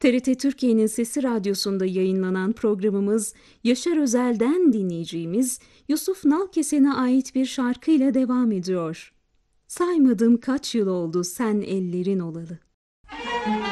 TRT Türkiye'nin Sesi Radyosu'nda yayınlanan programımız Yaşar Özel'den dinleyeceğimiz Yusuf Nalkesen'e ait bir şarkıyla devam ediyor. Saymadım kaç yıl oldu sen ellerin olalı.